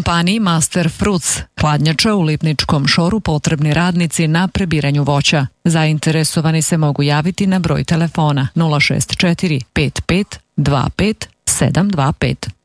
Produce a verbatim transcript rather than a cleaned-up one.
kompaniji Master Fruits hladnjača u Lipničkom Šoru potrebni radnici na prebiranju voća. Zainteresovani se mogu javiti na broj telefona nula šest četiri pet pet dva pet sedam dva pet.